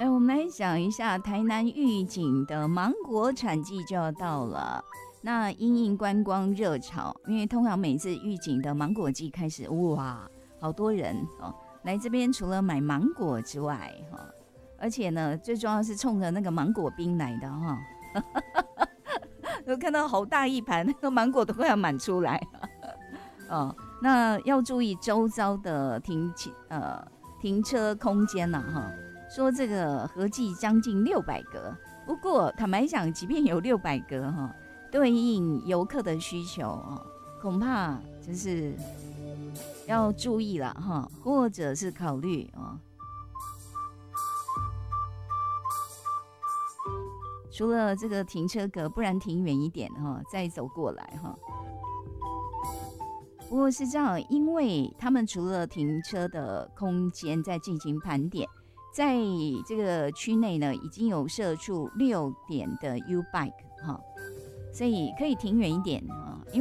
我们来讲一下台南玉井的芒果产季就要到了。那因应观光热潮，因为通常每次玉井的芒果季开始，哇，好多人来这边，除了买芒果之外，而且呢，最重要是冲着那个芒果冰来的哈。有看到好大一盘，那个芒果都快要满出来哦。那要注意周遭的停车空间啦哈。说这个合计将近600个，不过坦白讲，即便有600个哈，对应游客的需求恐怕就是要注意了哈，或者是考虑除了这个停车格，不然停远一点再走过来哈。不过是这样，因为他们除了停车的空间在进行盘点。在这个区内呢，已经有设出6点的 U-Bike 所以可以停远一点